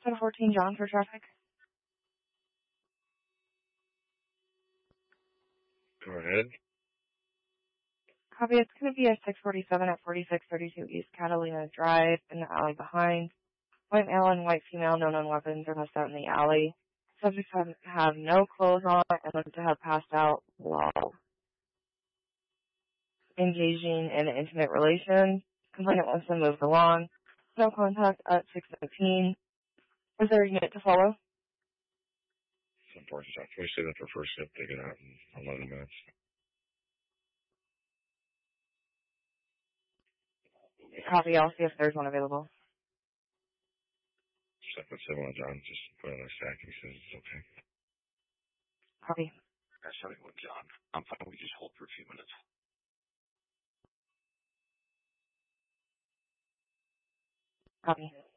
714 John for traffic. Go ahead. Copy. It's going to be a 647 at 4632 East Catalina Drive in the alley behind. White male and white female, no known weapons, are left out in the alley. Subjects have no clothes on and look to have passed out while engaging in intimate relations. Complainant wants to move along. No contact at 6:19. Is there a unit to follow? Some portions out. We say that for first shift, they get out in 11 minutes. Copy. I'll see if there's one available. 771 John, just put it on a stack. He says it's okay. Copy. 71 John. I'm fine. We just hold for a few minutes. Copy.